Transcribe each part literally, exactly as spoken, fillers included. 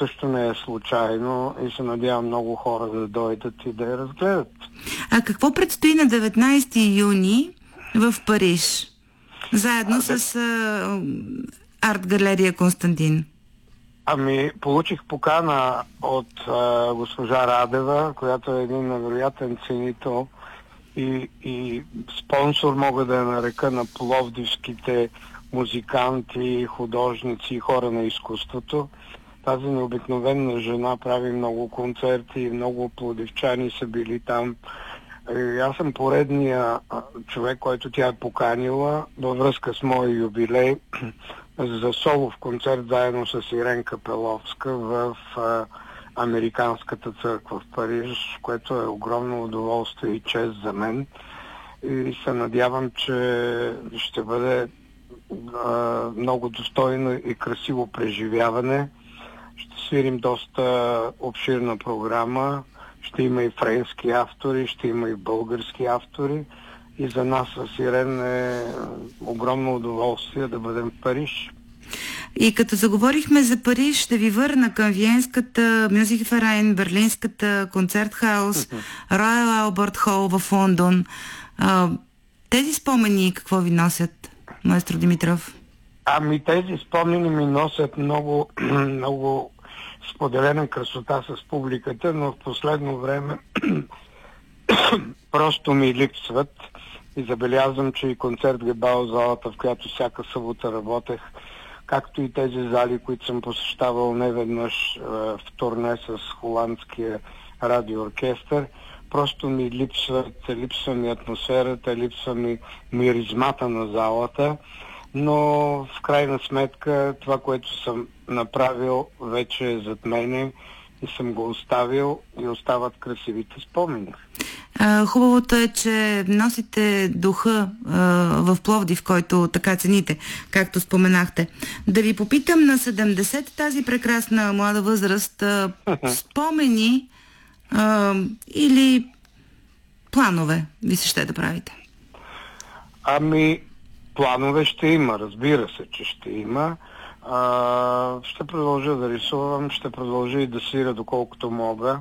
също не е случайно и се надявам много хора да дойдат и да я разгледат. А какво предстои на деветнайсети юни в Париж? Заедно а, с а, арт-галерия Константин. Ами, получих покана от а, госпожа Радева, която е един невероятен ценител и, и спонсор, мога да я нарека, на пловдивските музиканти, художници и хора на изкуството. Тази необикновена жена прави много концерти и много пловдивчани са били там. И аз съм поредния човек, който тя е поканила във връзка с моя юбилей за солов концерт заедно с Ирен Капеловска в а, Американската църква в Париж, което е огромно удоволствие и чест за мен. И се надявам, че ще бъде а, много достойно и красиво преживяване. Ще свирим доста обширна програма. Ще има и френски автори, ще има и български автори. И за нас с Ирен е огромно удоволствие да бъдем в Париж. И като заговорихме за Париж, ще ви върна към Виенската Мюзикферайн, Берлинската Концертхаус, Роял Алберт Хол в Лондон. А, тези спомени какво ви носят, маестро Димитров? Ами тези спомени ми носят много, много споделена красота с публиката, но в последно време просто ми липсват и забелязвам, че и концерт Гебао, залата, в която всяка събота работех, както и тези зали, които съм посещавал неведнъж е, в турне с холандския радиооркестър, просто ми липсват, липсва ми атмосферата, липсва ми миризмата на залата, но в крайна сметка това, което съм направил, вече е зад мене и съм го оставил и остават красивите спомени. А, хубавото е, че носите духа а, в Пловдив, който така цените, както споменахте. Да ви попитам на седемдесет, тази прекрасна млада възраст, а, спомени а, или планове ви се ще да правите? Ами, планове ще има, разбира се, че ще има. А, ще продължа да рисувам, ще продължа и да свиря доколкото мога.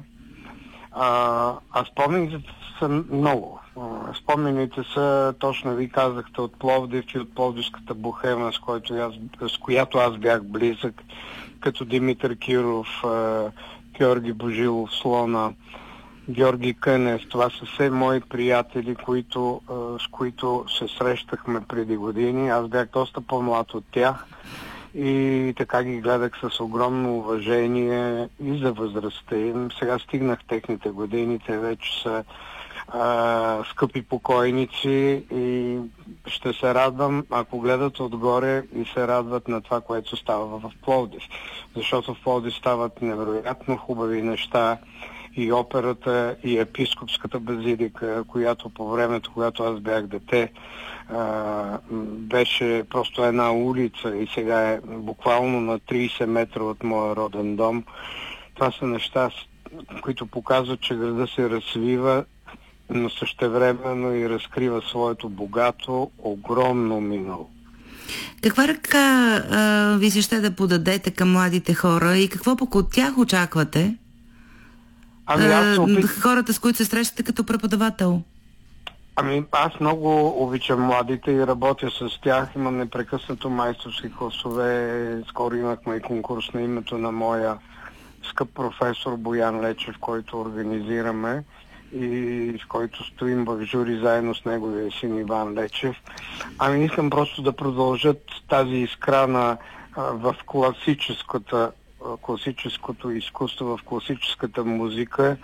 А, а спомените са много. А, спомените са, точно ви казахте, от Пловдив и от Пловдивската бухема, с, който аз, с която аз бях близък, като Димитър Киров, а, Георги Божилов, Слона, Георги Кънев. Това са все мои приятели, които, а, с които се срещахме преди години. Аз бях доста по-млад от тях. И така ги гледах с огромно уважение и за възрастта им. Сега стигнах техните години, те вече са а, скъпи покойници и ще се радвам, ако гледат отгоре и се радват на това, което става в Пловдив. Защото в Пловдив стават невероятно хубави неща. И операта, и епископската базилика, която по времето, когато аз бях дете, а, беше просто една улица и сега е буквално на трийсет метра от моя роден дом. Това са неща, които показват, че града се развива, но същевременно и разкрива своето богато, огромно минало. Каква ръка а, ви се ще да подадете към младите хора и какво пък от тях очаквате? Ами аз опит... хората, с които се срещате като преподавател? Ами аз много обичам младите и работя с тях. Имам непрекъснато майсторски класове. Скоро имахме и конкурс на името на моя скъп професор Боян Лечев, който организираме и с който стоим в жури заедно с неговия син Иван Лечев. Ами искам просто да продължат тази искра на, в класическата класическото изкуство, в класическата музика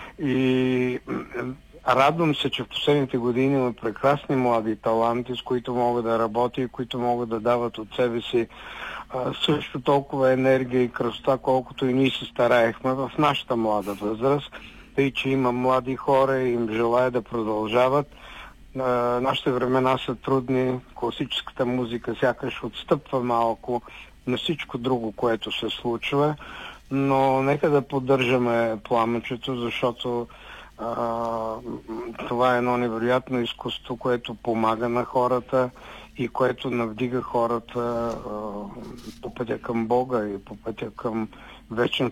и радвам се, че в последните години има прекрасни млади таланти, с които мога да работя и които могат да дават от себе си а, също толкова енергия и красота, колкото и ние се стараехме в нашата млада възраст, тъй че има млади хора и им желая да продължават. А, нашите времена са трудни, класическата музика сякаш отстъпва малко на всичко друго, което се случва, но нека да поддържаме пламъчето, защото а, това е едно невероятно изкуство, което помага на хората и което навдига хората а, по пътя към Бога и по пътя към вечното